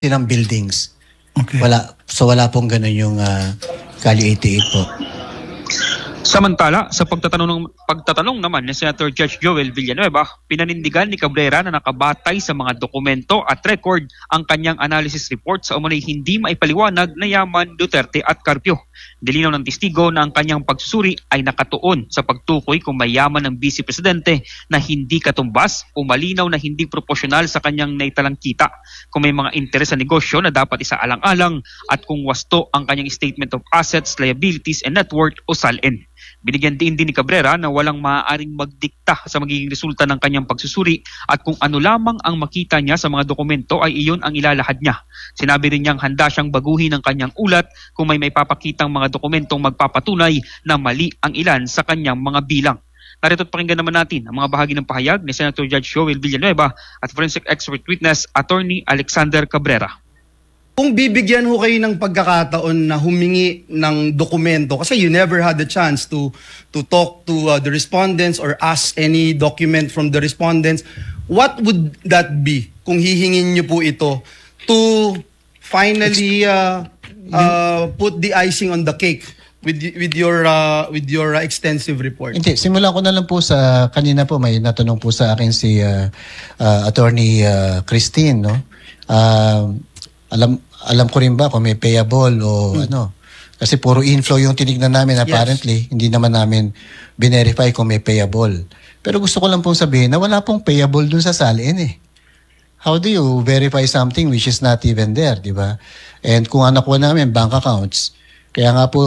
ilang buildings. Okay. Wala pong ganun yung Kali 88 po. Samantala, sa pagtatanong naman ni Senator Judge Joel Villanueva, pinanindigan ni Cabrera na nakabatay sa mga dokumento at record ang kanyang analysis report sa umunay hindi maipaliwanag na yaman Duterte at Carpio. Dilinaw ng testigo na ang kanyang pagsusuri ay nakatuon sa pagtukoy kung may yaman ng Vice Presidente na hindi katumbas o malinaw na hindi proporsyonal sa kanyang naitalang kita, kung may mga interes sa negosyo na dapat isaalang-alang at kung wasto ang kanyang Statement of Assets, Liabilities and Net Worth o SALN. Binigyan din ni Cabrera na walang maaaring magdikta sa magiging resulta ng kanyang pagsusuri at kung ano lamang ang makita niya sa mga dokumento ay iyon ang ilalahad niya. Sinabi rin niyang handa siyang baguhin ang kanyang ulat kung may papakitang mga dokumentong magpapatunay na mali ang ilan sa kanyang mga bilang. Narito at pakinggan naman natin ang mga bahagi ng pahayag ni Senator Judge Joel Villanueva at forensic expert witness Attorney Alexander Cabrera. Kung bibigyan ho kayo ng pagkakataon na humingi ng dokumento, kasi you never had the chance to talk to the respondents or ask any document from the respondents, what would that be kung hihingin nyo po ito to finally put the icing on the cake with your extensive report? Hindi, simulan ko na lang po sa kanina po may natanong po sa akin si Attorney Christine, no? Alam ko rin ba kung may payable o ano. Kasi puro inflow yung tinignan namin apparently. Yes. Hindi naman namin binerify kung may payable. Pero gusto ko lang pong sabihin na wala pong payable dun sa SALN eh. How do you verify something which is not even there, di ba? And kung anak ko namin bank accounts, kaya nga po